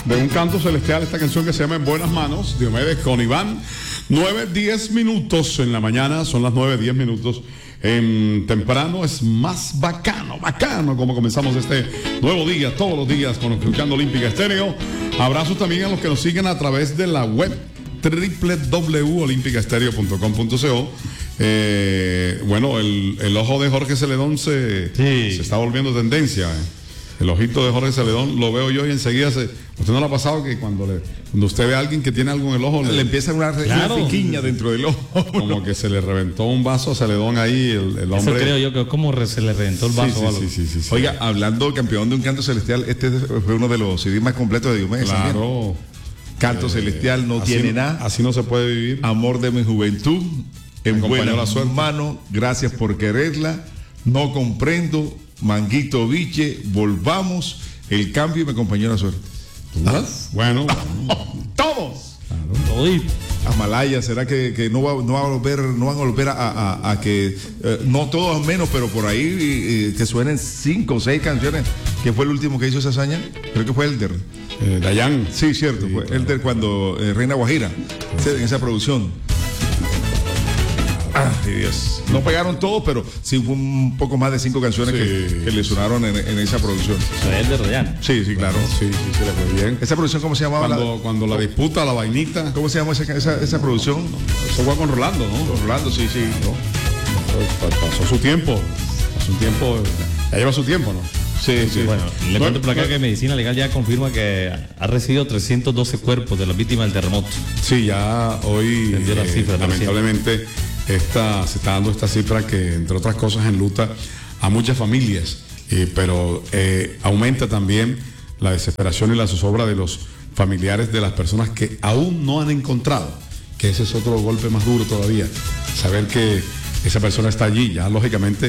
de un canto celestial, esta canción que se llama En Buenas Manos, Diomedes con Iván. 9:10 minutos en la mañana, son las 9:10 minutos. Temprano es más bacano como comenzamos este nuevo día, todos los días con Escuchando Olímpica Estéreo. Abrazos también a los que nos siguen a través de la web www.olimpicaestereo.com.co. Bueno, el ojo de Jorge Celedón se está volviendo tendencia. El ojito de Jorge Celedón lo veo yo y enseguida ¿usted no le ha pasado que cuando usted ve a alguien que tiene algo en el ojo le empieza una piquiña dentro del ojo? Como que se le reventó un vaso a Celedón ahí, el hombre. Eso creo yo que como se le reventó el vaso. Sí. Oiga, hablando campeón de un canto celestial, este fue uno de los CDs más completos de Diomedes. Claro. Canto celestial, no tiene nada. Así no se puede vivir. Amor de mi juventud, en buenas manos, gracias por quererla, no comprendo, Manguito Viche, volvamos, el cambio y me acompañó la suerte. Bueno. Todos. Claro. Amalaya, ¿será que no van a volver a que, no todos menos, pero por ahí que suenen 5 o 6 canciones? ¿Qué fue el último que hizo esa hazaña? Creo que fue Elder. Dayan. Sí, cierto, fue claro. Elder cuando Reina Guajira, en esa producción. Dios. No pegaron todos, pero sí fue un poco más de 5 canciones que le sonaron en esa producción. ¿Es de Dayan? Sí, claro. Sí, se le fue bien. ¿Esa producción cómo se llamaba? Cuando la disputa, la vainita. ¿Cómo se llama esa producción? Eso fue con Rolando, ¿no? Con Rolando, sí. ¿No? Pasó su tiempo. Ya lleva su tiempo, ¿no? Sí. Bueno, le cuento por acá que Medicina Legal ya confirma que ha recibido 312 cuerpos de las víctimas del terremoto. Sí, ya hoy la cifra, lamentablemente se está dando esta cifra que, entre otras cosas, enluta a muchas familias, pero aumenta también la desesperación y la zozobra de los familiares de las personas que aún no han encontrado, que ese es otro golpe más duro todavía, saber que esa persona está allí, ya lógicamente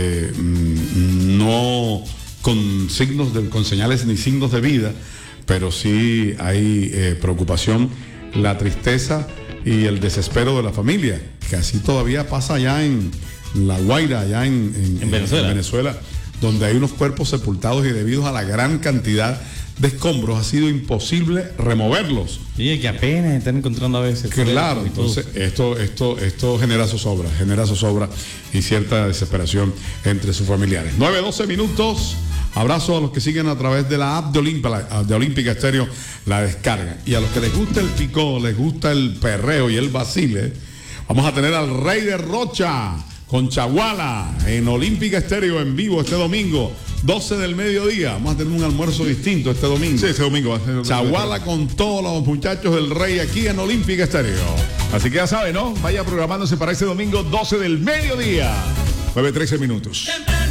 no con señales ni signos de vida, pero sí hay preocupación, la tristeza y el desespero de la familia, que así todavía pasa allá en La Guaira, allá en Venezuela, donde hay unos cuerpos sepultados y debido a la gran cantidad de escombros ha sido imposible removerlos. Y que apenas están encontrando a veces. Claro, entonces esto genera zozobra y cierta desesperación entre sus familiares. 9:12 minutos. Abrazo a los que siguen a través de la app de Olímpica Estéreo, la descargan. Y a los que les gusta el picó, les gusta el perreo y el vacile, vamos a tener al Rey de Rocha con Chaguala en Olímpica Estéreo en vivo este domingo, 12 del mediodía. Vamos a tener un almuerzo distinto este domingo. Sí, este domingo va a ser Chaguala con todos los muchachos del Rey aquí en Olímpica Estéreo. Así que ya saben, ¿no? Vaya programándose para este domingo, 12 del mediodía. 9:13 minutos.